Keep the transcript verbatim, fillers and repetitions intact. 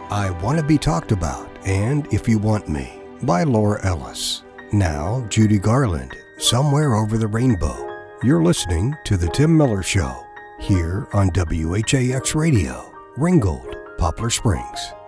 I Want to Be Talked About and If You Want Me by Laura Ellis. Now, Judy Garland, Somewhere Over the Rainbow. You're listening to The Tim Miller Show here on W H A X Radio, Ringgold, Poplar Springs.